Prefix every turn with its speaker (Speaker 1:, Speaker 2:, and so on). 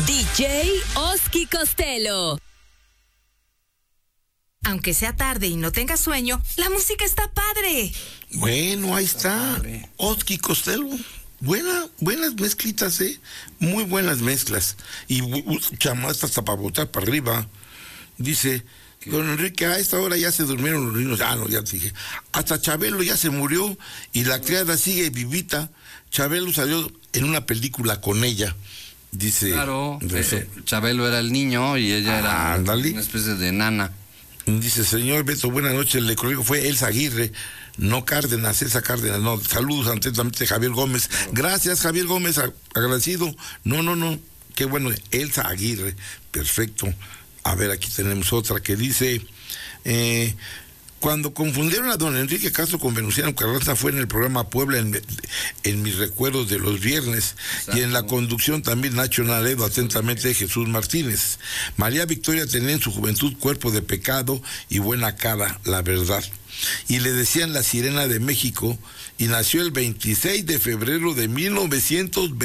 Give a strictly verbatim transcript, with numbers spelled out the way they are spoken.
Speaker 1: D J Oski Costello.
Speaker 2: Aunque sea tarde y no tengas sueño, la música está padre.
Speaker 3: Bueno, ahí está. Oski Costello. Buena, buenas mezclitas, ¿eh? Muy buenas mezclas. Y chamas hasta para botar para arriba. Dice, don Enrique, a esta hora ya se durmieron los niños. Ah, no, ya te dije. Hasta Chabelo ya se murió y la criada sigue vivita. Chabelo salió en una película con ella. Dice.
Speaker 4: Claro, eh, Chabelo era el niño y ella era
Speaker 3: Ándale.
Speaker 4: una especie de nana.
Speaker 3: Dice, señor Beto, buenas noches. El correo fue Elsa Aguirre, no Cárdenas, Elsa Cárdenas, no. Saludos atentamente, Javier Gómez. Gracias, Javier Gómez, agradecido. No, no, no, qué bueno, Elsa Aguirre, perfecto. A ver, aquí tenemos otra que dice, eh, cuando confundieron a don Enrique Castro con Venustiano Carranza fue en el programa Puebla, en, en mis recuerdos de los viernes. Exacto. Y en la conducción también Nacho Naledo, atentamente Jesús Martínez. María Victoria tenía en su juventud cuerpo de pecado y buena cara, la verdad. Y le decían la Sirena de México, y nació el veintiséis de febrero de mil novecientos veinte.